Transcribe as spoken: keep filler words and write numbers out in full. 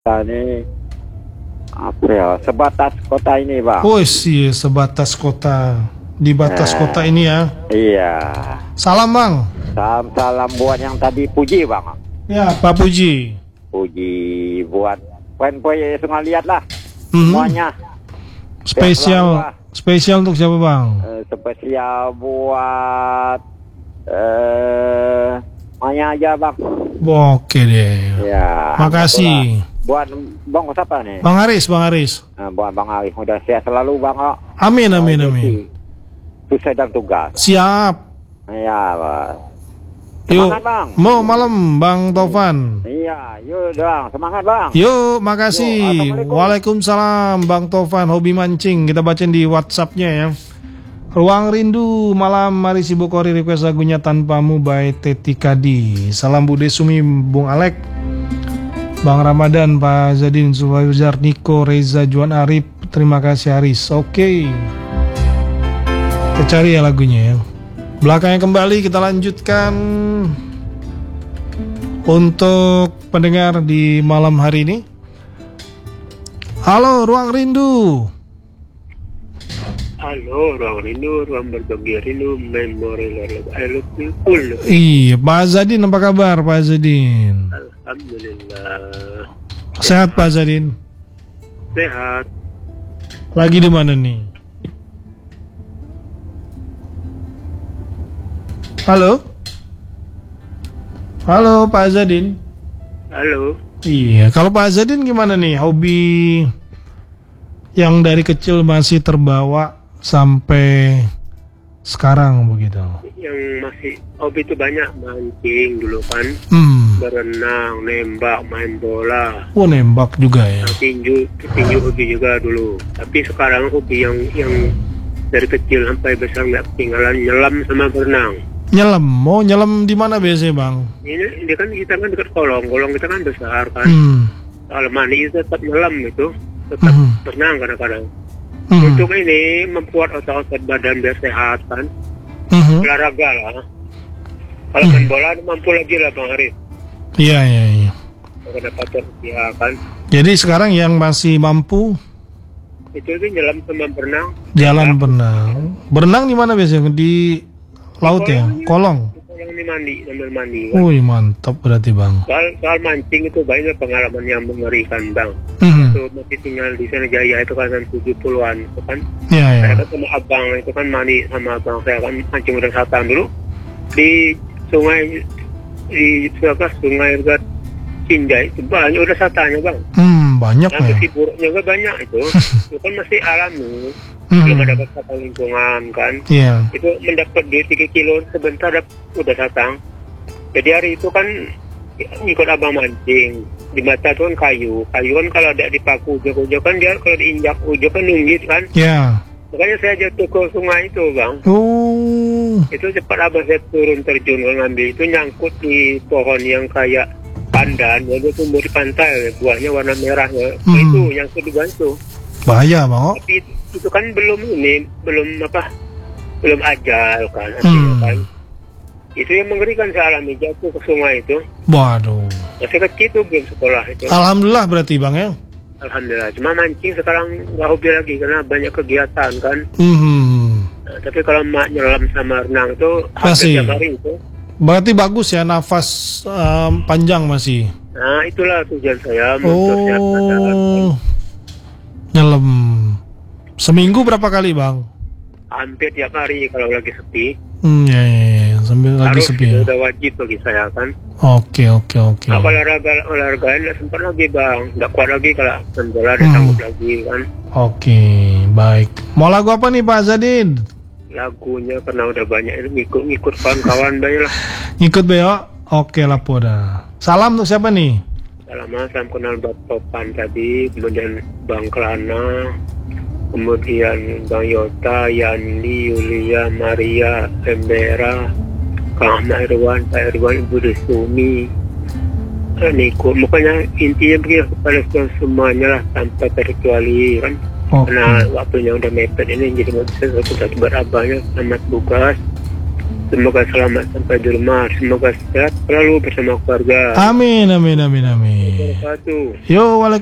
ini apa ya, sebatas kota ini, Bang. Oh iya, sebatas kota. Di batas Nah, kota ini ya. Iya. Salam, Bang. Salam-salam buat yang tadi Puji, Bang. Ya, Pak Puji. Puji buat poin-poin semua, lihat lah. Mhm. Semuanya. Spesial, spesial untuk siapa, Bang? Eh, spesial buat eh Maya aja, Bang. Oke deh. Ya. Makasih. Buat Bang siapa nih? Bang Haris, Bang Haris. Nah, buat Bang Arif, mudah sehat selalu, Bang. Oh. Amin, amin, amin. Itu sedang tugas. Siap. Iya, Bang. Yuk. Semangat, Bang. Mau malam, Bang Taufan. Iya, yuk, Bang. Semangat, Bang. Yuk, makasih. Yo, Assalamualaikum. Waalaikumsalam, Bang Taufan. Hobi mancing. Kita bacain di WhatsApp-nya ya. Ruang Rindu malam, mari si Bukori request lagunya Tanpamu by Teti Kadi. Salam Bude Sumi, Bung Alek, Bang Ramadan, Pak Zadin, Suhajar, Niko, Reza, Juan Arif. Terima kasih Haris. Oke, kita cari ya lagunya ya. Belakangnya kembali kita lanjutkan untuk pendengar di malam hari ini. Halo Ruang Rindu. Halo, ruang rindu, ruang berbagi rindu, memori I love you full. Iya, Pak Zadin apa kabar Pak Zadin? Alhamdulillah. Sehat Pak Zadin? Sehat. Lagi di mana nih? Halo? Halo Pak Zadin? Halo. Iya, kalau Pak Zadin gimana nih? Hobi yang dari kecil masih terbawa sampai sekarang begitu? Yang masih hobi itu banyak, mancing dulu kan, Hmm. berenang, nembak, main bola, Oh, nembak juga ya? tinju, tinju hobi juga dulu. Tapi sekarang hobi yang yang dari kecil sampai besar nggak ketinggalan, nyelam sama berenang. Nyelam, mau nyelam di mana biasanya Bang? Ini, ini kan kita kan dekat kolong, kolong kita kan besar kan. Hmm. Kalau mandi itu tetap nyelam itu, tetap Mhm. berenang kadang-kadang. Hmm. Untuk ini membuat otot-otot badan biar sehat kan, Mhm. olahraga lah. Kalau main bola mampu lagi lah Bang Arif. Iya, iya, iya. Kalau dapat ya kan. Jadi sekarang yang masih mampu Itu itu nyelam sama berenang. jalan berenang. Berenang di mana biasanya? Di laut ya? Kolong. Yang ini mandi, sambil mandi kan. Wih, mantap berarti Bang. Soal, soal mancing itu banyak pengalaman yang mengerikan Bang. Mhm. Itu masih tinggal di sana Jaya itu kan tahun tujuh puluhan itu kan. Iya, iya. Saya kan sama abang itu kan mandi sama abang saya kan mancing udah satang dulu di sungai di siapa sungai dekat Cinjai itu banyak udah satanya Bang. Hmm, banyak Yang ya. si buruknya juga banyak itu. Itu kan masih alami. Mhm. Belum ada satang lingkungan kan. Iya. Itu mendapat duit tiga kilo sebentar dap- udah satang. Jadi hari itu kan ikut abang mancing. Di mata tuh kan kayu. Kayu kan kalau ada dipaku ujung-ujung kan dia kalau diinjak ujung kan nunggit kan. Iya. Makanya saya jatuh ke sungai itu Bang. Oh. Itu cepat abang saya turun terjun ngambil itu nyangkut di pohon yang kayak pandan. Jadi tumbuh di pantai buahnya warna merahnya. Hmm. Itu nyangkut di buah itu. Bahaya Bang. Oh. Tapi itu, itu kan belum ini belum apa belum ajal kan, Hmm. artinya kan. Itu yang mengerikan saya alami jatuh ke sungai itu. Waduh. Masih kecil itu belum sekolah itu. Alhamdulillah berarti Bang ya. Alhamdulillah. Cuma mancing sekarang nggak hobi lagi karena banyak kegiatan kan. Mhm. Nah, tapi kalau mak nyelam sama renang itu hampir Masih. tiap hari itu. Berarti bagus ya, nafas em, panjang masih. Nah itulah tujuan saya mempersiapkan dalam Oh. Nyelam. Seminggu berapa kali Bang? hampir tiap hari kalau lagi sepi. Hmm, ya, ya, ya. Sambil lagi Harus sepi itu ya. udah wajib bagi saya kan. Oke, oke, oke. Nah, olahraga olahraga nggak sempat lagi Bang, nggak kuat lagi kalau main bola ada Hmm. sanggup lagi kan. Oke, baik. Mau lagu apa nih Pak Zadin? Lagunya karena udah banyak itu ngikut-ngikut kawan-kawan banyak lah. Ngikut Beo? Oke lah Poda. Salam untuk siapa nih? Lama saya kenal Bang Topan tadi, kemudian Bang Kelana, kemudian Bang Yota, Yandi, Yulia, Maria, Embera, Kang Ahmad Irwan, Pak Irwan, Ibu Desumi, eh, Niko. Makanya intinya begitu kepada semuanya lah tanpa terkecuali kan. Oke. Karena waktunya udah mepet ini jadi nggak bisa satu buat abahnya selamat tugas. Semoga selamat sampai di rumah. Semoga sehat selalu bersama keluarga. Amin, amin, amin, amin. Wabarakatuh. Yo, waalaikumsalam.